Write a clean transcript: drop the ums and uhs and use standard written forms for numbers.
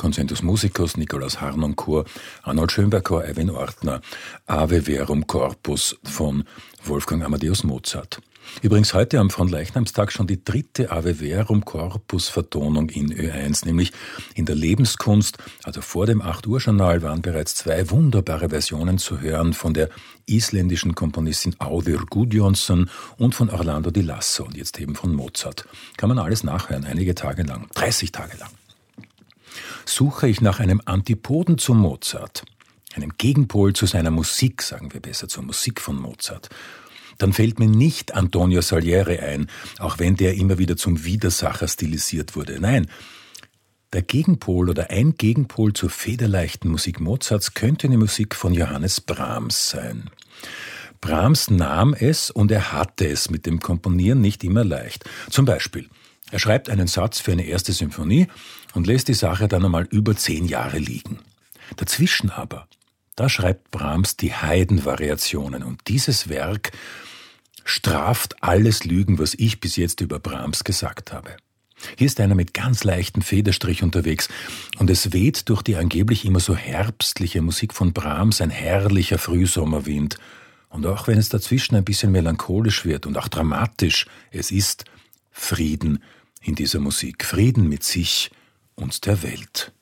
Concentus Musicus, Nikolaus Harnoncourt, Arnold Schönberg-Chor, Erwin Ortner, Ave Verum Corpus von Wolfgang Amadeus Mozart. Übrigens heute am Fronleichnamstag schon die 3. Ave Verum Corpus Vertonung in Ö1, nämlich in der Lebenskunst. Also vor dem 8-Uhr-Journal waren bereits 2 wunderbare Versionen zu hören von der isländischen Komponistin Auður Gudjonsson und von Orlando di Lasso und jetzt eben von Mozart. Kann man alles nachhören, einige Tage lang, 30 Tage lang. Suche ich nach einem Antipoden zu Mozart, einem Gegenpol zu seiner Musik, sagen wir besser, zur Musik von Mozart, dann fällt mir nicht Antonio Salieri ein, auch wenn der immer wieder zum Widersacher stilisiert wurde. Nein, der Gegenpol oder ein Gegenpol zur federleichten Musik Mozarts könnte eine Musik von Johannes Brahms sein. Brahms nahm es und er hatte es mit dem Komponieren nicht immer leicht. Zum Beispiel, er schreibt einen Satz für eine erste Symphonie und lässt die Sache dann einmal über 10 Jahre liegen. Dazwischen aber, da schreibt Brahms die Haydn-Variationen und dieses Werk straft alles Lügen, was ich bis jetzt über Brahms gesagt habe. Hier ist einer mit ganz leichtem Federstrich unterwegs und es weht durch die angeblich immer so herbstliche Musik von Brahms ein herrlicher Frühsommerwind. Und auch wenn es dazwischen ein bisschen melancholisch wird und auch dramatisch, es ist Frieden in dieser Musik, Frieden mit sich und der Welt.